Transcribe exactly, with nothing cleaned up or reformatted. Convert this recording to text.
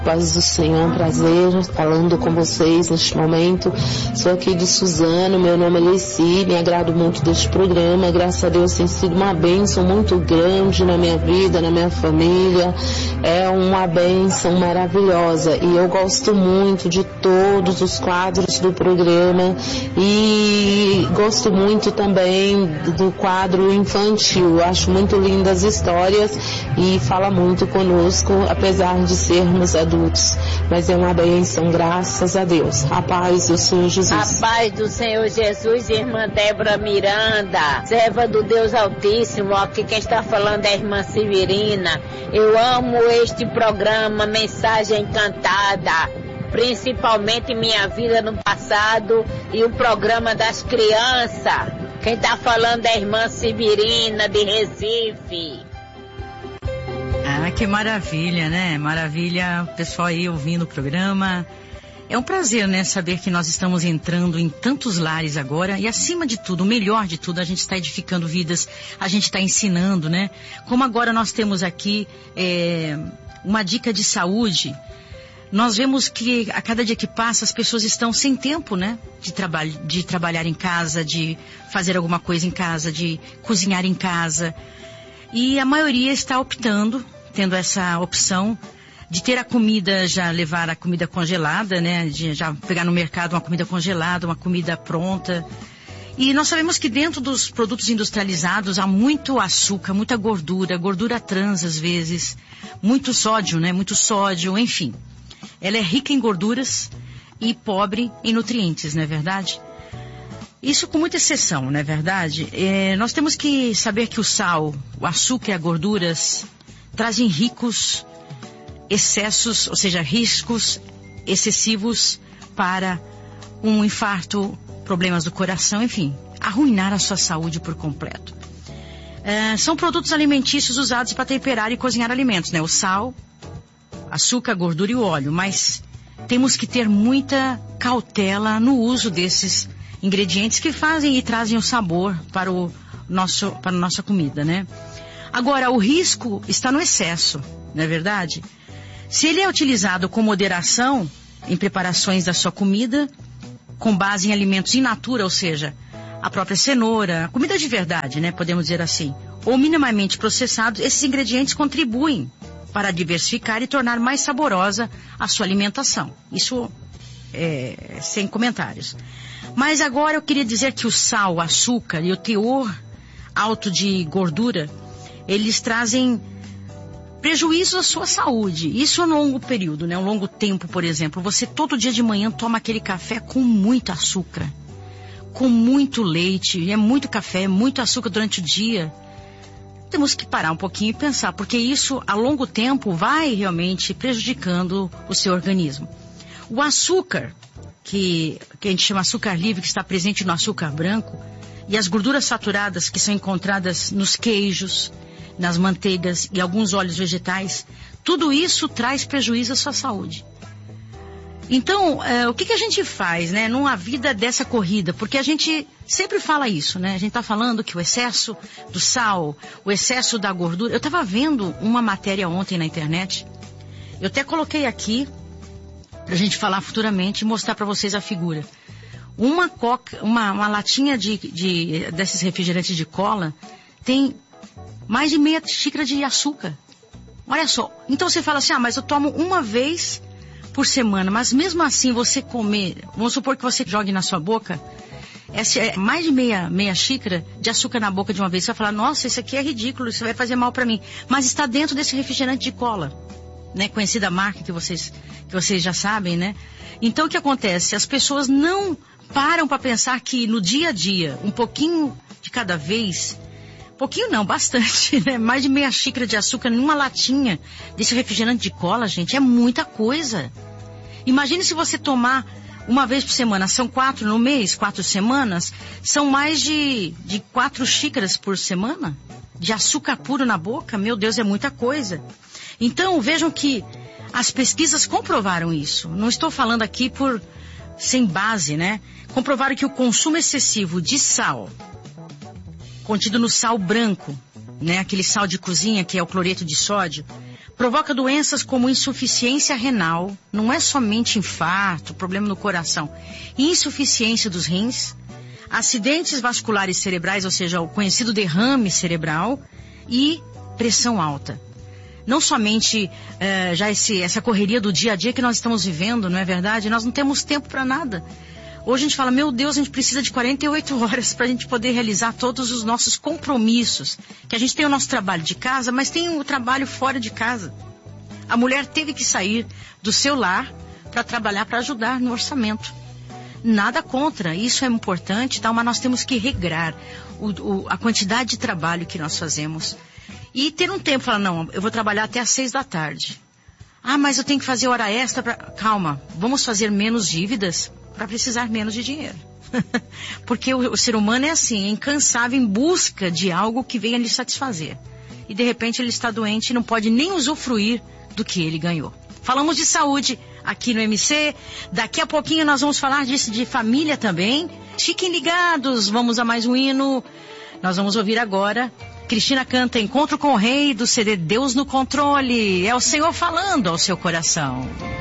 Paz do Senhor, é um prazer falando com vocês neste momento. Sou aqui de Suzano, meu nome é Leci, me agrado muito deste programa. Graças a Deus tem sido uma bênção muito grande na minha vida, na minha família. É uma bênção maravilhosa e eu gosto muito de todos os quadros do programa e gosto muito também do quadro infantil. Acho muito lindas as histórias e fala muito conosco, apesar de sermos adultos. Adultos, mas é uma bênção, graças a Deus. A paz do Senhor Jesus. A paz do Senhor Jesus, irmã Débora Miranda, serva do Deus Altíssimo. Aqui quem está falando é a irmã Severina. Eu amo este programa Mensagem Cantada, principalmente Minha Vida no Passado e o programa das crianças. Quem está falando é a irmã Severina de Recife. Ah, que maravilha, né? Maravilha, o pessoal aí ouvindo o programa. É um prazer, né, saber que nós estamos entrando em tantos lares agora e, acima de tudo, o melhor de tudo, a gente está edificando vidas, a gente está ensinando, né? Como agora nós temos aqui é, uma dica de saúde, nós vemos que a cada dia que passa as pessoas estão sem tempo, né? De, traba- de trabalhar em casa, de fazer alguma coisa em casa, de cozinhar em casa. E a maioria está optando, tendo essa opção de ter a comida, já levar a comida congelada, né? De já pegar no mercado uma comida congelada, uma comida pronta. E nós sabemos que dentro dos produtos industrializados há muito açúcar, muita gordura, gordura trans às vezes, muito sódio, né? Muito sódio, enfim. Ela é rica em gorduras e pobre em nutrientes, não é verdade? Isso com muita exceção, não é verdade? É, nós temos que saber que o sal, o açúcar e as gorduras trazem ricos excessos, ou seja, riscos excessivos para um infarto, problemas do coração, enfim, arruinar a sua saúde por completo. É, são produtos alimentícios usados para temperar e cozinhar alimentos, né? O sal, açúcar, gordura e o óleo, mas temos que ter muita cautela no uso desses ingredientes que fazem e trazem o sabor para o nosso, para a nossa comida, né? Agora, o risco está no excesso, não é verdade? Se ele é utilizado com moderação em preparações da sua comida, com base em alimentos in natura, ou seja, a própria cenoura, comida de verdade, né? Podemos dizer assim, ou minimamente processados, esses ingredientes contribuem para diversificar e tornar mais saborosa a sua alimentação. Isso é sem comentários. Mas agora eu queria dizer que o sal, o açúcar e o teor alto de gordura, eles trazem prejuízo à sua saúde. Isso a longo período, né? Um longo tempo, por exemplo. Você todo dia de manhã toma aquele café com muito açúcar, com muito leite, é muito café, é muito açúcar durante o dia. Temos que parar um pouquinho e pensar, porque isso a longo tempo vai realmente prejudicando o seu organismo. O açúcar, que, que a gente chama açúcar livre, que está presente no açúcar branco, e as gorduras saturadas que são encontradas nos queijos, nas manteigas e alguns óleos vegetais, tudo isso traz prejuízo à sua saúde. Então, é, o que, que a gente faz, né, numa vida dessa corrida? Porque a gente sempre fala isso, né? A gente está falando que o excesso do sal, o excesso da gordura... Eu estava vendo uma matéria ontem na internet, eu até coloquei aqui, pra gente falar futuramente e mostrar para vocês a figura. Uma coca, uma, uma latinha de, de, desses refrigerantes de cola tem mais de meia xícara de açúcar. Olha só, então você fala assim, ah, mas eu tomo uma vez por semana, mas mesmo assim você comer, vamos supor que você jogue na sua boca, essa é mais de meia, meia xícara de açúcar na boca de uma vez, você vai falar, nossa, isso aqui é ridículo, isso vai fazer mal para mim, mas está dentro desse refrigerante de cola, né, conhecida marca que vocês, que vocês já sabem, né? Então o que acontece? As pessoas não param para pensar que no dia a dia, um pouquinho de cada vez, pouquinho não, bastante, né? Mais de meia xícara de açúcar numa latinha desse refrigerante de cola, gente, é muita coisa. Imagine se você tomar uma vez por semana, são quatro no mês, quatro semanas, são mais de, de quatro xícaras por semana de açúcar puro na boca, meu Deus, é muita coisa. Então, vejam que as pesquisas comprovaram isso. Não estou falando aqui por sem base, né? Comprovaram que o consumo excessivo de sal, contido no sal branco, né? Aquele sal de cozinha que é o cloreto de sódio, Provoca doenças como insuficiência renal, não é somente infarto, problema no coração, insuficiência dos rins, acidentes vasculares cerebrais, ou seja, o conhecido derrame cerebral, e pressão alta. Não somente uh, já esse, essa correria do dia a dia que nós estamos vivendo, não é verdade? Nós não temos tempo para nada. Hoje a gente fala, meu Deus, a gente precisa de quarenta e oito horas para a gente poder realizar todos os nossos compromissos. Que a gente tem o nosso trabalho de casa, mas tem o trabalho fora de casa. A mulher teve que sair do seu lar para trabalhar, para ajudar no orçamento. Nada contra, isso é importante, tá? Mas nós temos que regrar o, o, a quantidade de trabalho que nós fazemos. E ter um tempo, falar, não, eu vou trabalhar até às seis da tarde. Ah, mas eu tenho que fazer hora extra pra... Calma, vamos fazer menos dívidas para precisar menos de dinheiro. Porque o, o ser humano é assim, é incansável em busca de algo que venha lhe satisfazer. E de repente ele está doente e não pode nem usufruir do que ele ganhou. Falamos de saúde aqui no M C. Daqui a pouquinho nós vamos falar disso, de família também. Fiquem ligados, vamos a mais um hino. Nós vamos ouvir agora... Cristina canta Encontro com o Rei, do C D Deus no Controle. É o Senhor falando ao seu coração.